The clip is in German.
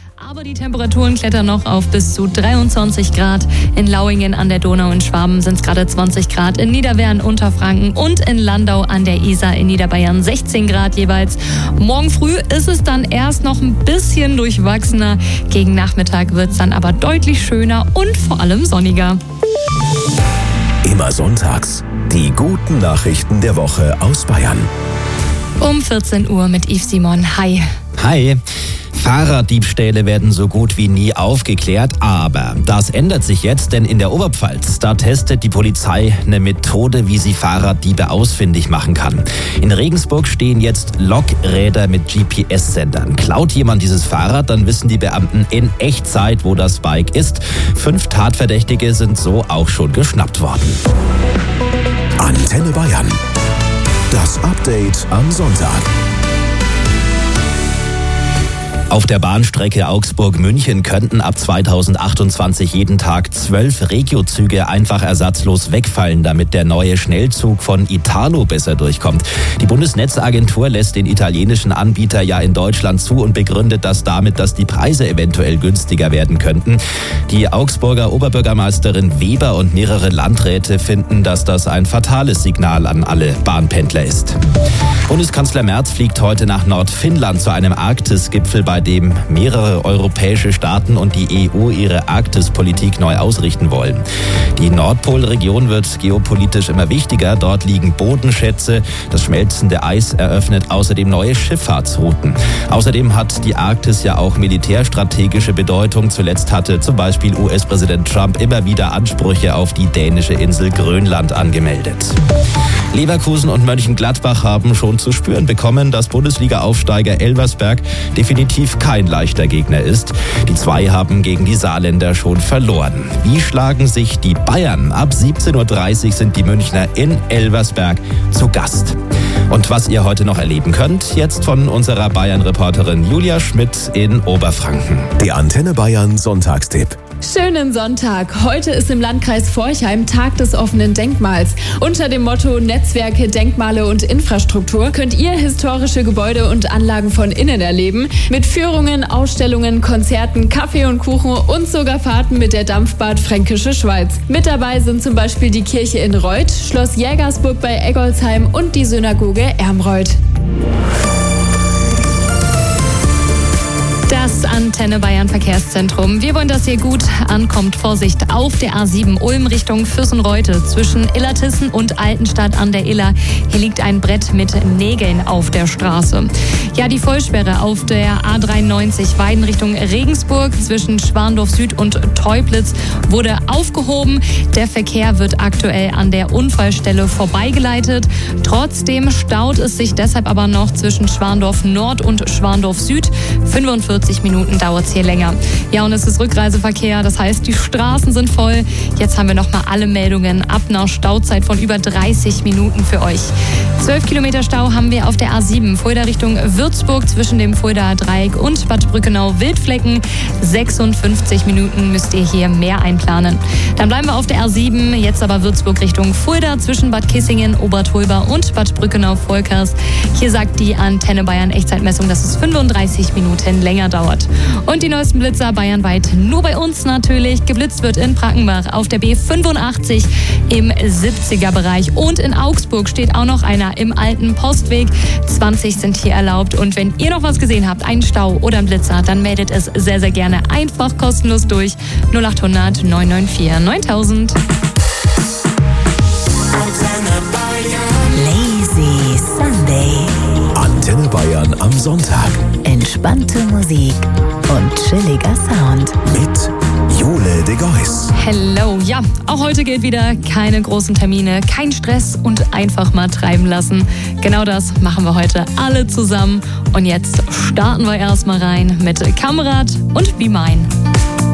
Aber die Temperaturen klettern noch auf bis zu 23 Grad. In Lauingen an der Donau in Schwaben sind es gerade 20 Grad. In Niederwehren, Unterfranken und in Landau an der Isar in Niederbayern 16 Grad jeweils. Morgen früh ist es dann erst noch ein bisschen durchwachsener. Gegen Nachmittag wird es dann aber deutlich schöner und vor allem sonniger. Immer sonntags die guten Nachrichten der Woche aus Bayern. Um 14 Uhr mit Yves Simon. Hi. Hi. Fahrraddiebstähle werden so gut wie nie aufgeklärt, aber das ändert sich jetzt, denn in der Oberpfalz, da testet die Polizei eine Methode, wie sie Fahrraddiebe ausfindig machen kann. In Regensburg stehen jetzt Lokräder mit GPS-Sendern. Klaut jemand dieses Fahrrad, dann wissen die Beamten in Echtzeit, wo das Bike ist. 5 Tatverdächtige sind so auch schon geschnappt worden. Antenne Bayern. Das Update am Sonntag. Auf der Bahnstrecke Augsburg-München könnten ab 2028 jeden Tag 12 Regiozüge einfach ersatzlos wegfallen, damit der neue Schnellzug von Italo besser durchkommt. Die Bundesnetzagentur lässt den italienischen Anbieter ja in Deutschland zu und begründet das damit, dass die Preise eventuell günstiger werden könnten. Die Augsburger Oberbürgermeisterin Weber und mehrere Landräte finden, dass das ein fatales Signal an alle Bahnpendler ist. Bundeskanzler Merz fliegt heute nach Nordfinnland zu einem Arktis-Gipfel, bei dem mehrere europäische Staaten und die EU ihre Arktispolitik neu ausrichten wollen. Die Nordpolregion wird geopolitisch immer wichtiger. Dort liegen Bodenschätze. Das schmelzende Eis eröffnet außerdem neue Schifffahrtsrouten. Außerdem hat die Arktis ja auch militärstrategische Bedeutung. Zuletzt hatte zum Beispiel US-Präsident Trump immer wieder Ansprüche auf die dänische Insel Grönland angemeldet. Leverkusen und Mönchengladbach haben schon zu spüren bekommen, dass Bundesliga-Aufsteiger Elversberg definitiv kein leichter Gegner ist. Die zwei haben gegen die Saarländer schon verloren. Wie schlagen sich die Bayern? Ab 17.30 Uhr sind die Münchner in Elversberg zu Gast. Und was ihr heute noch erleben könnt, jetzt von unserer Bayern-Reporterin Julia Schmidt in Oberfranken. Der Antenne Bayern Sonntagstipp. Schönen Sonntag. Heute ist im Landkreis Forchheim Tag des offenen Denkmals. Unter dem Motto Netzwerke, Denkmale und Infrastruktur könnt ihr historische Gebäude und Anlagen von innen erleben. Mit Führungen, Ausstellungen, Konzerten, Kaffee und Kuchen und sogar Fahrten mit der Dampfbahn Fränkische Schweiz. Mit dabei sind zum Beispiel die Kirche in Reuth, Schloss Jägersburg bei Eggolsheim und die Synagoge Ermreuth. Das Antenne Bayern Verkehrszentrum. Wir wollen, dass ihr gut ankommt. Vorsicht auf der A7 Ulm Richtung Fürstenreute zwischen Illertissen und Altenstadt an der Iller. Hier liegt ein Brett mit Nägeln auf der Straße. Ja, die Vollsperre auf der A93 Weiden Richtung Regensburg zwischen Schwandorf Süd und Teublitz wurde aufgehoben. Der Verkehr wird aktuell an der Unfallstelle vorbeigeleitet. Trotzdem staut es sich deshalb aber noch zwischen Schwandorf Nord und Schwandorf Süd. 45 Minuten dauert es hier länger. Ja, und es ist Rückreiseverkehr, das heißt, die Straßen sind voll. Jetzt haben wir nochmal alle Meldungen ab einer Stauzeit von über 30 Minuten für euch. 12 Kilometer Stau haben wir auf der A7 Fulda Richtung Würzburg zwischen dem Fuldaer Dreieck und Bad Brückenau-Wildflecken. 56 Minuten müsst ihr hier mehr einplanen. Dann bleiben wir auf der A7, jetzt aber Würzburg Richtung Fulda zwischen Bad Kissingen, Obertolba und Bad Brückenau-Volkers. Hier sagt die Antenne Bayern Echtzeitmessung, dass es 35 Minuten länger dauert. Und die neuesten Blitzer bayernweit nur bei uns natürlich. Geblitzt wird in Brackenbach auf der B85 im 70er-Bereich. Und in Augsburg steht auch noch einer im alten Postweg. 20 sind hier erlaubt. Und wenn ihr noch was gesehen habt, einen Stau oder einen Blitzer, dann meldet es sehr, sehr gerne einfach kostenlos durch. 0800 994 9000. Lazy Sunday. Antenne Bayern am Sonntag. Entspannte Musik und chilliger Sound. Mit Jule de Geus. Hello, ja, auch heute gilt wieder keine großen Termine, kein Stress und einfach mal treiben lassen. Genau das machen wir heute alle zusammen. Und jetzt starten wir erstmal rein mit Kamerad und Be Mine.